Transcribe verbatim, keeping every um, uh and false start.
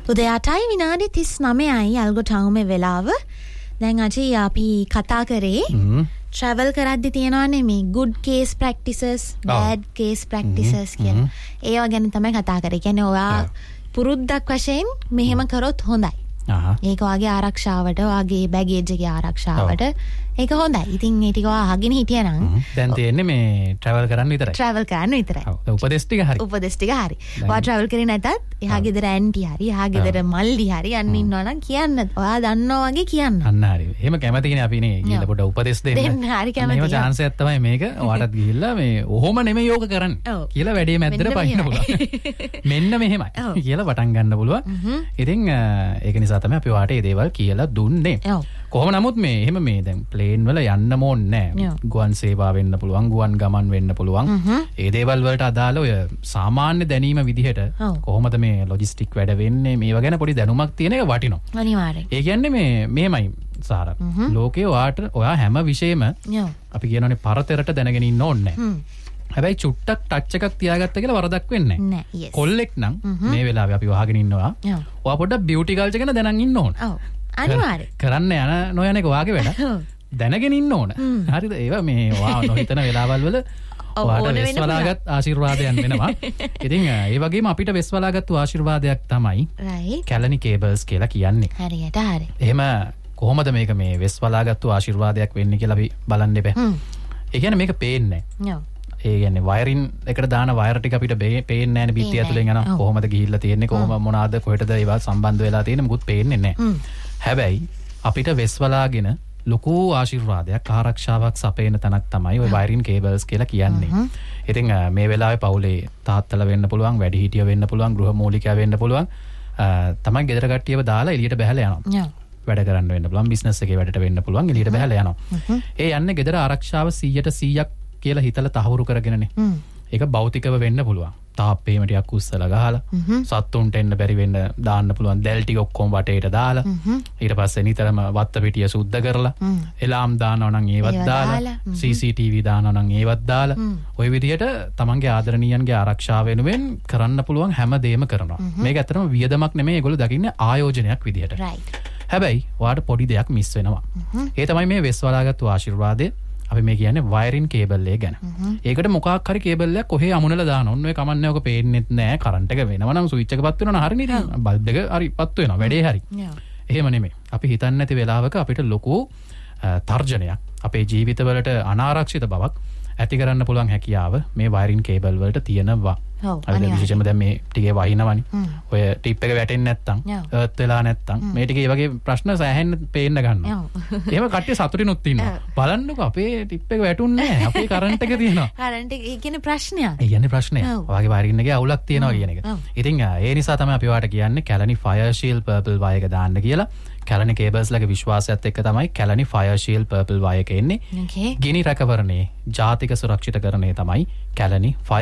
උදේ අටයි විනාඩි තිස් නවයයි අල්ගොටවුමේ වෙලාව. දැන් අජී අපි කතා කරේ travel කරද්දි තියනවානේ මේ good case practices, bad case practices කියලා. ඒවා ගැන තමයි කතා කරේ. කියන්නේ ඔයා පුරුද්දක් වශයෙන් මෙහෙම කරොත් හොඳයි. ඒක වාගේ ආරක්ෂාවට, වාගේ බැගේජ් එකේ ආරක්ෂාවට ඒක හොඳයි. ඉතින් ඒ ටික අහගෙන හිටියනම් දැන් තියෙන්නේ මේ travel කරන්න විතරයි. travel කරන්න විතරයි. ඔව්. උපදෙස් ටික හරි. උපදෙස් ටික හරි. ඔයා travel කරේ නැතත් එහා ගෙදර ඇන්ටි හරි, එහා ගෙදර මල්ලි හරි යන්න ඉන්නවා නම් කියන්න. ඔයා දන්නවා වගේ කියන්න. අන්න හරි. එහෙම කැමතිනේ අපි නේ ගිහලා පොඩ උපදෙස් දෙන්න. දෙන්න හරි කැමතියි. එහෙම chance එකක් තමයි මේක. ඔයාටත් ගිහිල්ලා මේ ඔහොම නෙමෙයි යෝග කරන්නේ කියලා වැඩේ මැද්දට පයින්න පුළුවන්. මෙන්න මෙහෙමයි කියලා පටන් ගන්න පුළුවන්. ඉතින් ඒක නිසා තමයි අපි ඔයාට මේ දේවල් කියලා දුන්නේ. කොහොම නමුත් මේ එහෙම මේ දැන් ප්ලේන් වල යන්න ඕනේ නැහැ. ගුවන් සේවා වෙන්න පුළුවන්, ගුවන් ගමන් වෙන්න පුළුවන්. ඒ දේවල් වලට අදාළ ඔය සාමාන්‍ය දැනීම විදිහට කොහොමද මේ ලොජිස්ටික් වැඩ වෙන්නේ මේවා ගැන පොඩි දැනුමක් තියෙන එක වටිනවා. අනිවාර්යයෙන්. ඒ කියන්නේ මේ මෙහෙමයි සාර. ලෝකේ ඔයාට ඔයා හැම විෂයෙම අපි කියනෝනේ පරතරට දැනගෙන ඉන්න ඕනේ නැහැ. හැබැයි චුට්ටක් ටච් එකක් තියාගත්ත කියලා වරදක් වෙන්නේ නැහැ. කොල්ලෙක් නම් මේ වෙලාවේ අපි වහගෙන ඉන්නවා. ඔයා පොඩ්ඩක් බියුටි කල්චර් ගැන දැනන් ඉන්න ඕන. ඔව්. අනිවාර්යයෙන්. කරන්න යන නොයන එක වාගේ වැඩ. දැනගෙන ඉන්න ඕන. හරිද? ඒවා මේ ඔයා නොහිතන වෙලාවල් වල ඔයාට වෙස්වලාගත් ආශිර්වාදයන් වෙනවා. ඉතින් ඒ වගේම අපිට වෙස්වලාගත්තු ආශිර්වාදයක් තමයි කැලණි කේබල්ස් කියලා කියන්නේ. හරියට හරි. එහෙම කොහොමද මේක මේ වෙස්වලාගත්තු ආශිර්වාදයක් වෙන්නේ කියලා අපි බලන්න එපා. ඒ කියන්නේ මේක පේන්නේ නැහැ. ඒ කියන්නේ වයරින් එකට දාන වයර් ටික අපිට පේන්නේ නැහැ නේ පිටිය ඇතුලෙන් යන කොහොමද ගිහිල්ලා තියෙන්නේ කොහොම මොනවාද කොහෙටද ඒවා සම්බන්ධ වෙලා තියෙන්නේ මුකුත් පේන්නේ නැහැ. හැබැයි අපිට වෙස්වලාගෙන ලොකු ආශිර්වාදයක් ආරක්ෂාවක් සපයන තැනක් තමයි ඔය වයරින් කේබල්ස් කියලා කියන්නේ. ඉතින් මේ වෙලාවේ පවුලේ තාත්තලා වෙන්න පුළුවන්, වැඩිහිටියෝ වෙන්න පුළුවන්, ගෘහමූලිකයා වෙන්න පුළුවන්. තමයි ගෙදර කට්ටියව දාලා එළියට බහලා යනවා. වැඩ කරන්න වෙන්න පුළුවන්, බිස්නස් එකේ වැඩට වෙන්න පුළුවන්, එළියට බහලා යනවා. ඒ යන්නේ ගෙදර ආරක්ෂාව සීයට සීයක් කියලා හිතලා තහවුරු කරගෙනනේ. ඒක භෞතිකව වෙන්න පුළුවන්. තාප්පේම ටිකක් උස්සලා ගහලා සත්තුන්ට එන්න බැරි වෙන්න දාන්න පුළුවන් දැල් ටික ඔක්කොම වටේට දාලා ඊට පස්සේ නිතරම වත්ත පිටිය සුද්ධ කරලා එලාම් දානවා නම් ඒවත් දාලා සී සී ටී වී දානවා නම් ඒවත් දාලා ওই විදිහට තමන්ගේ ආදරණීයන්ගේ ආරක්ෂාව වෙනුවෙන් කරන්න පුළුවන් හැම දෙයක්ම කරනවා. මේක ඇත්තටම වියදමක් නෙමෙයි ඒගොල්ලෝ දකින්නේ ආයෝජනයක් විදිහට. හැබැයි ඔයාට පොඩි දෙයක් මිස් වෙනවා. ඒ තමයි මේ වෙස්වලාගත්තු ආශිර්වාදය. අපි මේ කියන්නේ වයරින් කේබල් එක ගැන. ඒකට මොකක් හරි කේබල් එකක් කොහේ අමුණලා දාන ඕන ඔය කමන්නේ ඔක පේන්නෙත් නෑ කරන්ට් එක වෙනවා නම් ස්විච් එක පත් වෙනවා නම් හරිනේ ඉතින් බල්බ් එක හරි පත් වෙනවා වැඩේ හරි. එහෙම නෙමෙයි. අපි හිතන්නේ නැති වෙලාවක අපිට ලොකු තර්ජනයක් අපේ ජීවිතවලට අනාරක්ෂිත බවක් ඇති කරන්න පුළුවන් හැකියාව මේ වයරින් කේබල් වලට තියෙනවා. අද විශේෂයෙන්ම දැන් මේ ටිකේ වහිනවනේ. ඔය ටිප් එක වැටෙන්නේ නැත්තම්, අර්ත් වෙලා නැත්තම් මේ ටිකේ වගේ ප්‍රශ්න සෑහෙන්න පේන්න ගන්නවා. එහෙම කට්ටිය සතුටිනුත් ඉන්නවා. බලන්නකෝ අපේ ටිප් එක වැටුන්නේ නැහැ. අපේ කරන්ට් එක තියෙනවා. කරන්ට් එක ඒ කියන්නේ ප්‍රශ්නයක්. ඒ කියන්නේ ප්‍රශ්නයක්. ඔයාගේ වයරින් එකේ අවුලක් තියෙනවා කියන එක. ඉතින් ඒ නිසා තමයි අපි ඔයාලට කියන්නේ Kelani fire shield purple wire එක දාන්න කියලා. කැලණි කේබල්ස් ලගේ විශ්වාසයත් එක්ක තමයි Kelani fire shield purple wire එක එන්නේ. ගිනි රැකවරණේ ජාතික සුරක්ෂිතකරණය තමයි කැලණි